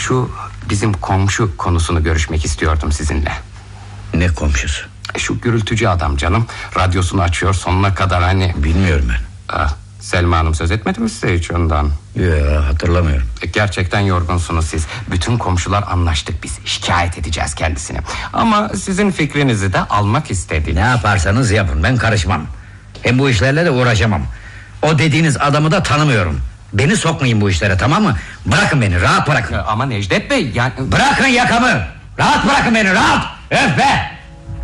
Şu bizim komşu konusunu görüşmek istiyordum sizinle. Ne komşusu? Şu gürültücü adam canım. Radyosunu açıyor sonuna kadar hani. Bilmiyorum ben. Selma Hanım söz etmedi mi size hiç ondan? Ya, hatırlamıyorum. Gerçekten yorgunsunuz siz. Bütün komşular anlaştık biz. Şikayet edeceğiz kendisini. Ama sizin fikrinizi de almak istedik. Ne yaparsanız yapın, ben karışmam. Hem bu işlerle de uğraşamam. O dediğiniz adamı da tanımıyorum. Beni sokmayın bu işlere, tamam mı? Bırakın beni, rahat bırakın. Ama Necdet Bey yani... Bırakın yakamı. Rahat bırakın beni, rahat. Öf be.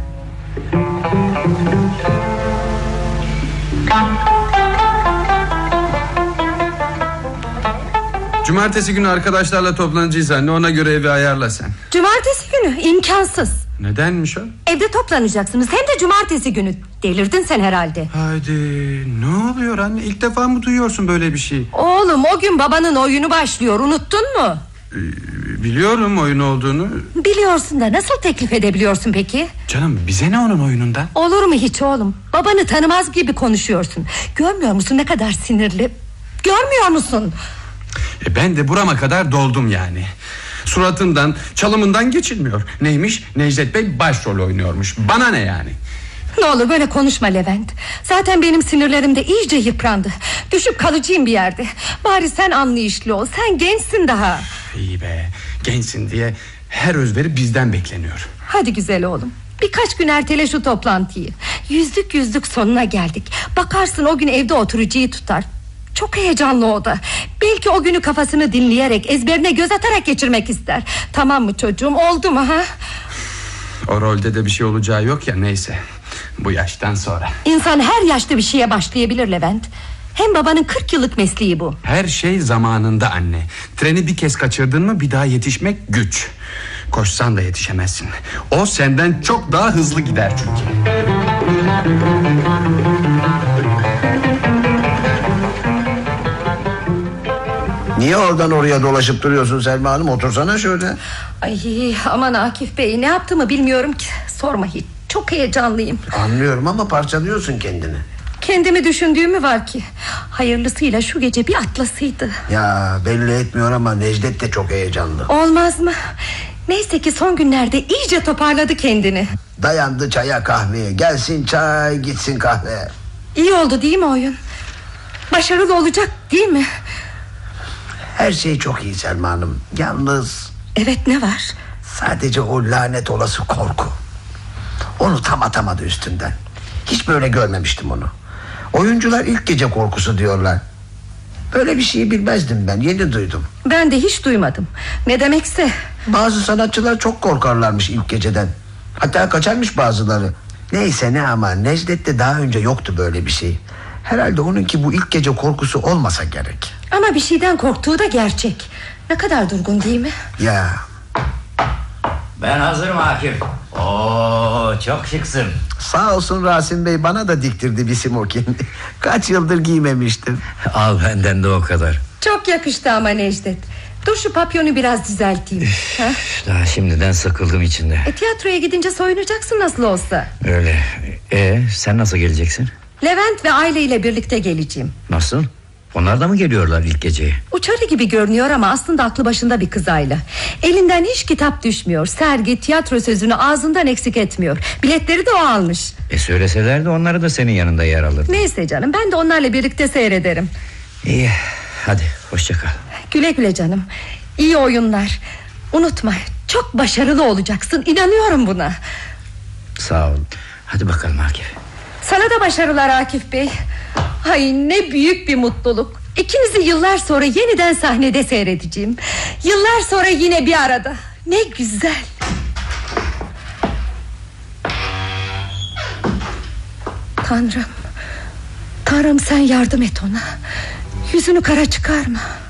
Cumartesi günü arkadaşlarla toplanacağız anne, ona göre evi ayarla sen. Cumartesi günü imkansız. Nedenmiş o? Evde toplanacaksınız, hem de cumartesi günü. Delirdin sen herhalde. Haydi, ne oluyor anne, ilk defa mı duyuyorsun böyle bir şey? Oğlum, o gün babanın oyunu başlıyor, unuttun mu? Biliyorum oyun olduğunu. Biliyorsun da nasıl teklif edebiliyorsun peki? Canım, bize ne onun oyunundan? Olur mu hiç oğlum? Babanı tanımaz gibi konuşuyorsun. Görmüyor musun ne kadar sinirli? Görmüyor musun? Ben de burama kadar doldum yani. Suratından, çalımından geçilmiyor. Neymiş? Necdet Bey başrol oynuyormuş. Bana ne yani? Ne olur böyle konuşma Levent. Zaten benim sinirlerim de iyice yıprandı. Düşüp kalacağım bir yerde. Bari sen anlayışlı ol, sen gençsin daha. İyi be, gençsin diye her özveri bizden bekleniyor. Hadi güzel oğlum, birkaç gün ertele şu toplantıyı. Yüzlük sonuna geldik. Bakarsın o gün evde oturucuyu tutar. Çok heyecanlı o da. Belki o günü kafasını dinleyerek, ezberine göz atarak geçirmek ister. Tamam mı çocuğum, oldu mu ha? O rolde de bir şey olacağı yok ya, neyse. Bu yaştan sonra. İnsan her yaşta bir şeye başlayabilir Levent. Hem babanın 40 yıllık mesleği bu. Her şey zamanında anne. Treni bir kez kaçırdın mı bir daha yetişmek güç. Koşsan da yetişemezsin. O senden çok daha hızlı gider çünkü. Niye oradan oraya dolaşıp duruyorsun Selma Hanım? Otursana şöyle. Ay aman Akif Bey, ne yaptığımı bilmiyorum ki. Sorma hiç, çok heyecanlıyım. Anlıyorum ama parçalıyorsun kendini. Kendimi düşündüğüm mü var ki? Hayırlısıyla şu gece bir atlasıydı. Ya belli etmiyor ama Necdet de çok heyecanlı. Olmaz mı? Neyse ki son günlerde iyice toparladı kendini. Dayandı çaya kahveye. Gelsin çay, gitsin kahve. İyi oldu değil mi oyun? Başarılı olacak değil mi? Her şey çok iyi Selma Hanım. Yalnız... Evet, ne var? Sadece o lanet olası korku. Onu tam atamadı üstünden. Hiç böyle görmemiştim onu. Oyuncular ilk gece korkusu diyorlar. Böyle bir şeyi bilmezdim ben, yeni duydum. Ben de hiç duymadım. Ne demekse. Bazı sanatçılar çok korkarlarmış ilk geceden. Hatta kaçarmış bazıları. Neyse ne, ama Necdet'te daha önce yoktu böyle bir şey. Herhalde onunki bu ilk gece korkusu olmasa gerek. Ama bir şeyden korktuğu da gerçek. Ne kadar durgun değil mi? Ya. Ben hazırım Akif. Oo, çok şıksın. Sağ olsun Rasim Bey, bana da diktirdi bir smokin. Kaç yıldır giymemiştim. Al benden de o kadar. Çok yakıştı ama Necdet. Dur şu papyonu biraz düzelteyim. Daha şimdiden sıkıldım içinde. Tiyatroya gidince soyunacaksın nasıl olsa. Öyle. Sen nasıl geleceksin? Levent ve Ayla ile birlikte geleceğim. Nasıl? Onlar da mı geliyorlar ilk geceye? Uçarı gibi görünüyor ama aslında aklı başında bir kız Ayla. Elinden hiç kitap düşmüyor. Sergi, tiyatro sözünü ağzından eksik etmiyor. Biletleri de o almış. Söyleselerdi onları da senin yanında yer alır. Neyse canım, ben de onlarla birlikte seyrederim. İyi, hadi hoşça kal. Güle güle canım. İyi oyunlar. Unutma, çok başarılı olacaksın, inanıyorum buna. Sağ ol. Hadi bakalım Akif. Sana da başarılar Akif Bey. Ay ne büyük bir mutluluk. İkinizi yıllar sonra yeniden sahnede seyredeceğim. Yıllar sonra yine bir arada. Ne güzel. Tanrım, Tanrım sen yardım et ona. Yüzünü kara çıkarma.